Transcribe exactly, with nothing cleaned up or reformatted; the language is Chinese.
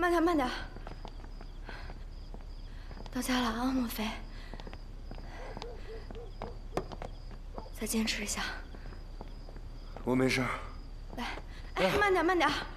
慢点，慢点。到家了啊，莫非？再坚持一下。 我没事。 来，哎，慢点，慢点。